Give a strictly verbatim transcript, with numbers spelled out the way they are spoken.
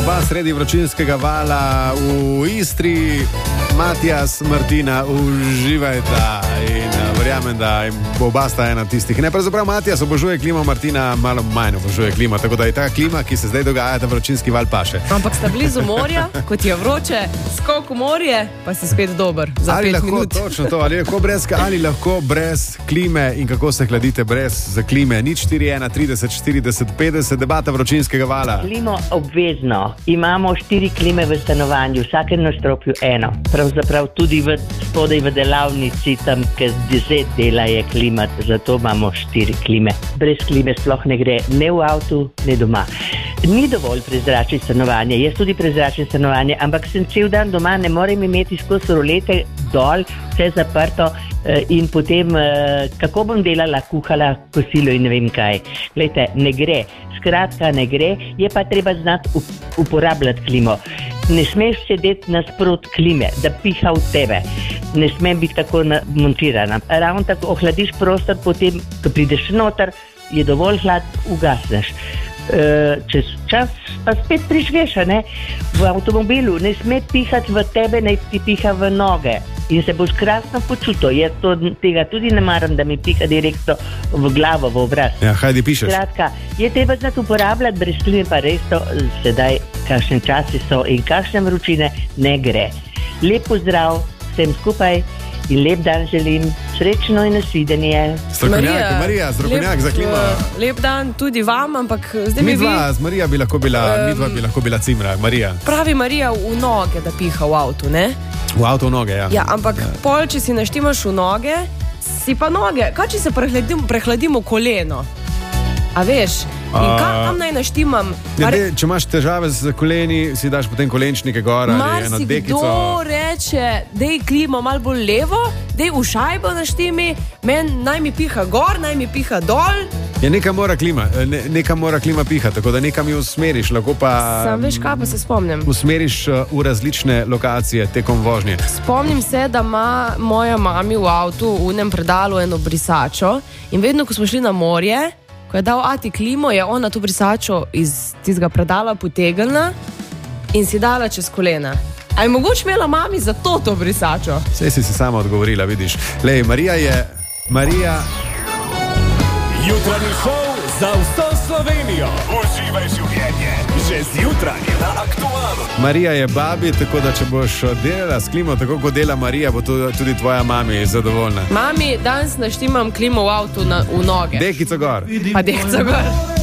oba sredi vročinskega vala v Istri. Matijas, Martina, uživajta in uh, verjamem, da bo oba sta ena tistih. Ne, pravzaprav Matijas obožuje klimo, Martina malo manj obožuje klimo, tako da je ta klima, ki se zdaj dogaja, ta vročinski val paše. Ampak sta blizu morja, kot je vroče, skok v morje, pa si spet dober za ali pet lahko, minut. Točno to, ali lahko, brez, ali lahko brez klime in kako se hladite brez za klime. Nič štiri ena trideset štirideset petdeset, debata vročinskega vala. Klimo obvezno. Imamo štiri klime v stanovanju, vsakem nadstropju eno. Pravzaprav tudi v, spodaj v delavnici, tam, ker deset dela je klima, zato imamo štiri klime. Brez klime sploh ne gre, ne v avtu, ne doma. Ni dovolj prezračiti stanovanje, jaz tudi prezračim stanovanje, ampak sem cel dan doma, ne morem imeti skozi rolete dol, vse zaprto in potem kako bom delala, kuhala, kosilo in ne vem kaj. Glejte, ne gre, skratka ne gre, je pa treba znati uporabljati klimo. Ne smeš sedeti nasprot klime, da piha v tebe. Ne sme biti tako montirana. Ravno tako ohladiš prostor, potem, ko prideš noter, je dovolj hlad, ugasneš. Uh, čez čas pa spet prižgeš, ne? V avtomobilu ne sme pihati v tebe, ne ti piha v noge in se boš krasno počutil. Jaz to, tega tudi ne maram, da mi piha direktno v glavo, v obraz. Ja, hajdi pišeš. Skratka, je treba znati uporabljati, brez klime pa res to sedaj, kakšne časi so in kakšne vročine, ne gre. Lep pozdrav vsem skupaj in lep dan želim, srečno in nasvidenje. Strokovnjak, Marija, strokovnjak za klimo. Lep dan tudi vam, ampak zdaj mi mi dva, vi... z Marija bi lahko bila, um, mi dva bi lahko bila cimra, Marija. Pravi Marija v noge, da piha v avtu, ne? V avtu v noge, ja. Ja, ampak ja. Pol, če si naštimaš v noge, si pa noge. Kaj, če se prehladimo, prehladimo koleno? A veš? In kaj tam naj naštimam? Ja, de, če imaš težave z koleni, si daš potem kolenčnike gor ali eno dekico. Marsikdo reče, dej klimo malo bolj levo, dej v šajbo naštimi, men naj mi piha gor, naj mi piha dol. Ja, neka mora klima, ne, neka mora klima piha, tako da nekam jo usmeriš, lahko pa... Sam veš kaj, pa se spomnim. Usmeriš v različne lokacije tekom vožnje. Spomnim se, da ima moja mami v avtu v unem predalu eno brisačo in vedno, ko smo šli na morje, ko je dal ati klimo, je ona to brisačo iz tistega predala potegnila in si dala čez kolena. A je mogoče imela mami za to to brisačo? Saj si si sama odgovorila, vidiš. Lej, Marija je... Marija... Jutranji šov za vso Slovenijo. Uživaj življenje. Že zjutraj na Aktualu. Marija je babi, tako da če boš delala s klimo, tako kot dela Marija, bo tudi tvoja mami zadovoljna. Mami, danes naštimam klimo v avtu na, v noge. Dekico gor. Pa dekico gor.